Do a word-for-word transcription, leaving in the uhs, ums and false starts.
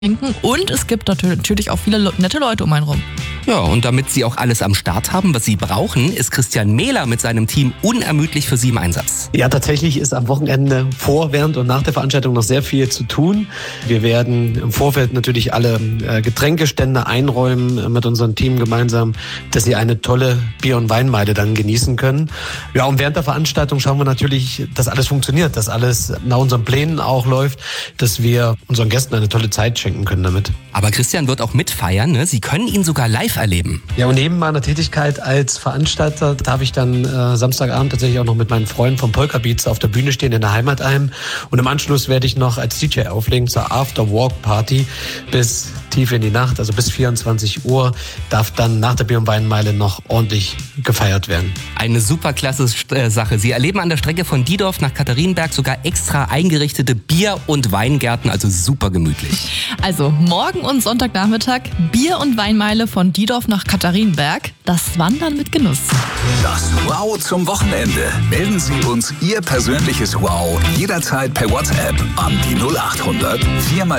trinken und es gibt natürlich auch viele le- nette Leute um einen rum. Ja, und damit Sie auch alles am Start haben, was Sie brauchen, ist Christian Mähler mit seinem Team unermüdlich für Sie im Einsatz. Ja, tatsächlich ist am Wochenende vor, während und nach der Veranstaltung noch sehr viel zu tun. Wir werden im Vorfeld natürlich alle äh, Getränkestände einräumen äh, mit unserem Team gemeinsam, dass Sie eine tolle Bier- und Weinmeile dann genießen können. Ja, und während der Veranstaltung schauen wir natürlich, dass alles funktioniert, dass alles nach unseren Plänen auch läuft, dass wir unseren Gästen eine tolle Zeit schenken können damit. Aber Christian wird auch mitfeiern, ne? Sie können ihn sogar live erleben. Ja, und neben meiner Tätigkeit als Veranstalter darf ich dann äh, Samstagabend tatsächlich auch noch mit meinen Freunden vom Polka Beats auf der Bühne stehen in der Heimatalm. Und im Anschluss werde ich noch als D J auflegen zur After-Work-Party bis tief in die Nacht, also bis vierundzwanzig Uhr, darf dann nach der Bier- und Weinmeile noch ordentlich gefeiert werden. Eine super klasse äh, Sache. Sie erleben an der Strecke von Diedorf nach Katharinenberg sogar extra eingerichtete Bier- und Weingärten, also super gemütlich. Also morgen und Sonntagnachmittag Bier- und Weinmeile von Diedorf nach Katharinenberg. Das Wandern mit Genuss. Das Wow zum Wochenende. Melden Sie uns Ihr persönliches Wow jederzeit per WhatsApp an die null acht hundert vier mal